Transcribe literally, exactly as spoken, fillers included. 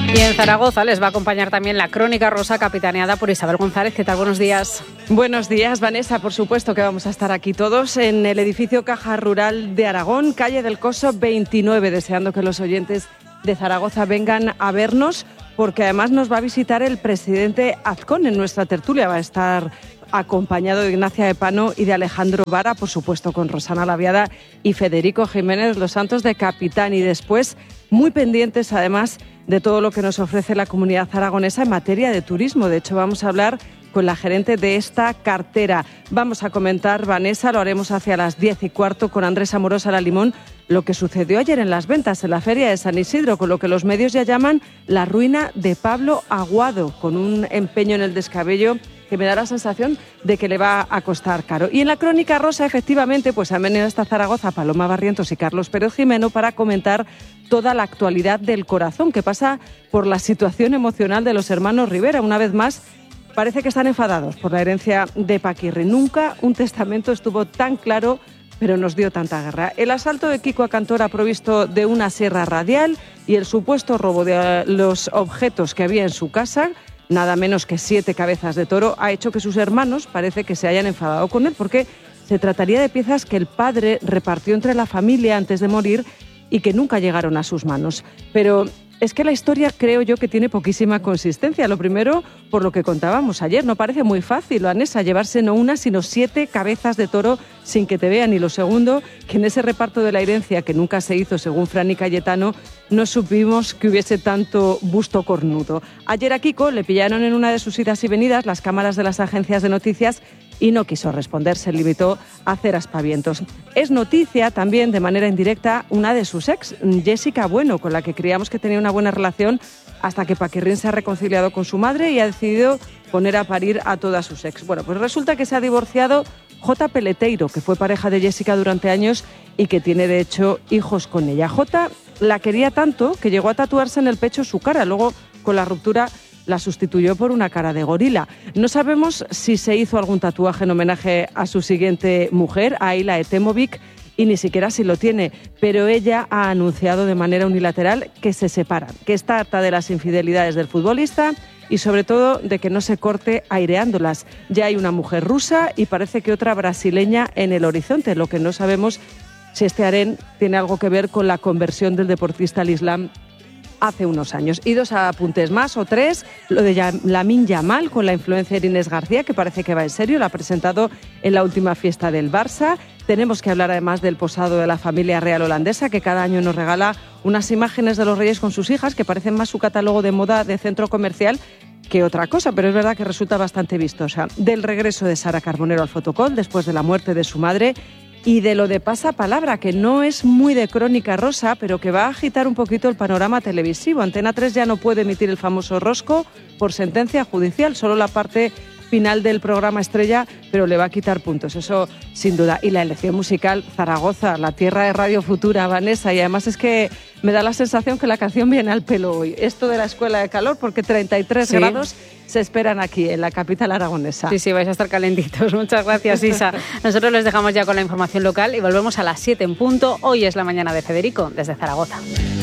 Y en Zaragoza les va a acompañar también la Crónica Rosa, capitaneada por Isabel González. ¿Qué tal? Buenos días. Buenos días, Vanessa. Por supuesto que vamos a estar aquí todos en el edificio Caja Rural de Aragón, calle del Coso veintinueve, deseando que los oyentes de Zaragoza vengan a vernos, porque además nos va a visitar el presidente Azcón en nuestra tertulia. Va a estar acompañado de Ignacia Epano y de Alejandro Vara, por supuesto con Rosana Laviada y Federico Jiménez Los Santos de capitán. Y después, muy pendientes además de todo lo que nos ofrece la comunidad aragonesa en materia de turismo. De hecho, vamos a hablar con la gerente de esta cartera. Vamos a comentar, Vanessa, lo haremos hacia las diez y cuarto con Andrés Amorosa La Limón, lo que sucedió ayer en las ventas en la Feria de San Isidro, con lo que los medios ya llaman la ruina de Pablo Aguado, con un empeño en el descabello que me da la sensación de que le va a costar caro. Y en la Crónica Rosa, efectivamente, pues han venido hasta Zaragoza Paloma Barrientos y Carlos Pérez Jimeno para comentar toda la actualidad del corazón, que pasa por la situación emocional de los hermanos Rivera. Una vez más, parece que están enfadados por la herencia de Paquirri. Nunca un testamento estuvo tan claro, pero nos dio tanta guerra. El asalto de Kiko a Cantora provisto de una sierra radial y el supuesto robo de los objetos que había en su casa, nada menos que siete cabezas de toro, ha hecho que sus hermanos parece que se hayan enfadado con él, porque se trataría de piezas que el padre repartió entre la familia antes de morir y que nunca llegaron a sus manos. Pero es que la historia creo yo que tiene poquísima consistencia. Lo primero, por lo que contábamos ayer, no parece muy fácil, Vanessa, llevarse no una, sino siete cabezas de toro sin que te vean. Y lo segundo, que en ese reparto de la herencia, que nunca se hizo según Fran y Cayetano, no supimos que hubiese tanto busto cornudo. Ayer a Kiko le pillaron en una de sus idas y venidas las cámaras de las agencias de noticias y no quiso responder, se limitó a hacer aspavientos. Es noticia también, de manera indirecta, una de sus ex, Jessica Bueno, con la que creíamos que tenía una buena relación hasta que Paquirrín se ha reconciliado con su madre y ha decidido poner a parir a todas sus ex. Bueno, pues resulta que se ha divorciado Jota Peleteiro, que fue pareja de Jessica durante años y que tiene, de hecho, hijos con ella. Jota la quería tanto que llegó a tatuarse en el pecho su cara. Luego, con la ruptura, la sustituyó por una cara de gorila. No sabemos si se hizo algún tatuaje en homenaje a su siguiente mujer, a Ayla Etemovic, y ni siquiera si lo tiene, pero ella ha anunciado de manera unilateral que se separan, que está harta de las infidelidades del futbolista y sobre todo de que no se corte aireándolas. Ya hay una mujer rusa y parece que otra brasileña en el horizonte. Lo que no sabemos si este harén tiene algo que ver con la conversión del deportista al Islam hace unos años. Y dos apuntes más, o tres, lo de Lamine Yamal con la influencer Inés García, que parece que va en serio, la ha presentado en la última fiesta del Barça. Tenemos que hablar además del posado de la familia real holandesa, que cada año nos regala unas imágenes de los reyes con sus hijas, que parecen más su catálogo de moda de centro comercial que otra cosa, pero es verdad que resulta bastante vistosa. Del regreso de Sara Carbonero al Fotocall después de la muerte de su madre, y de lo de Pasapalabra, que no es muy de Crónica Rosa, pero que va a agitar un poquito el panorama televisivo. Antena tres ya no puede emitir el famoso rosco por sentencia judicial, solo la parte final del programa estrella, pero le va a quitar puntos, eso sin duda. Y la elección musical, Zaragoza, la tierra de Radio Futura, Vanessa, y además es que me da la sensación que la canción viene al pelo hoy. Esto de la escuela de calor, porque treinta y tres ¿Sí? grados se esperan aquí, en la capital aragonesa. Sí, sí, vais a estar calentitos. Muchas gracias, Isa. Nosotros les dejamos ya con la información local y volvemos a las siete en punto. Hoy es la mañana de Federico, desde Zaragoza.